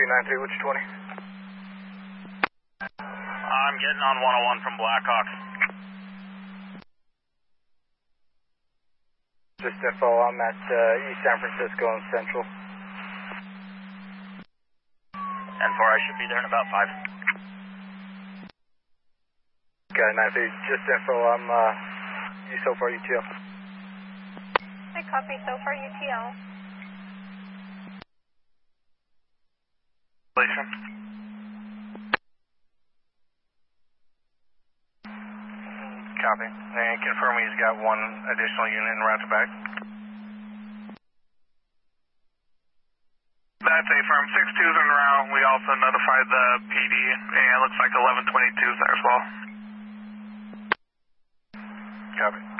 93, which 20? I'm getting on 101 from Blackhawk. Just info, I'm at East San Francisco and Central. And 4, I should be there in about 5. Okay, 93, just info, I'm so far UTL. I copy, so far UTL. Copy. And confirm he's got one additional unit en route to back. That's A-firm. 6-2's en route. We also notified the PD, and it looks like 1122's there as well. Copy.